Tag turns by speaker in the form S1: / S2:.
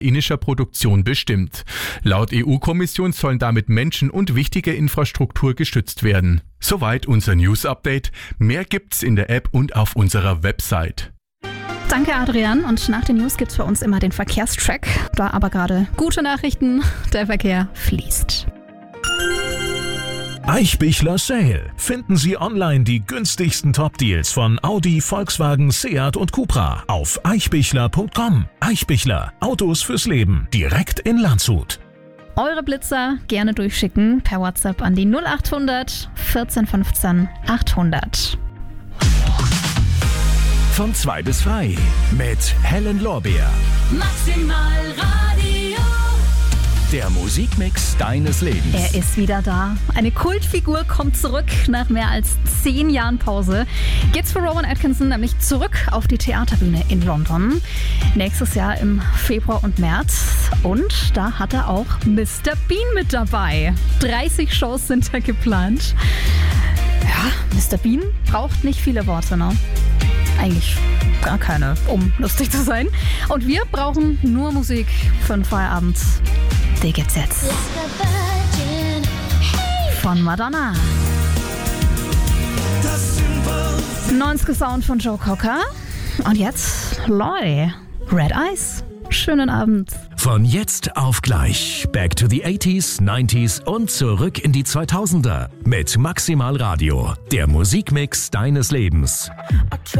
S1: ukrainischer Produktion bestimmt. Laut EU-Kommission sollen damit Menschen und wichtige Infrastruktur geschützt werden. Soweit unser News-Update. Mehr gibt's in der App und auf unserer Website.
S2: Danke, Adrian. Und nach den News gibt's bei uns immer den Verkehrstrack. Da aber gerade gute Nachrichten. Der Verkehr fließt.
S3: Eichbichler Sale. Finden Sie online die günstigsten Top-Deals von Audi, Volkswagen, Seat und Cupra auf eichbichler.com. Eichbichler. Autos fürs Leben. Direkt in Landshut.
S2: Eure Blitzer gerne durchschicken per WhatsApp an die 0800 14 15 800.
S3: Von 2 bis frei mit Helen Lorbeer.
S4: Maximal Radio.
S3: Der Musikmix deines Lebens.
S2: Er ist wieder da. Eine Kultfigur kommt zurück nach mehr als 10 Jahren Pause. Geht's für Rowan Atkinson nämlich zurück auf die Theaterbühne in London. Nächstes Jahr im Februar und März. Und da hat er auch Mr. Bean mit dabei. 30 Shows sind da geplant. Ja, Mr. Bean braucht nicht viele Worte, ne? Eigentlich gar keine, um lustig zu sein. Und wir brauchen nur Musik für den Feierabend. Die gibt's jetzt. Von Madonna. 90er Sound von Joe Cocker. Und jetzt Lloyd. Red Eyes. Schönen Abend.
S3: Von jetzt auf gleich. Back to the 80s, 90s und zurück in die 2000er. Mit Maximal Radio. Der Musikmix deines Lebens.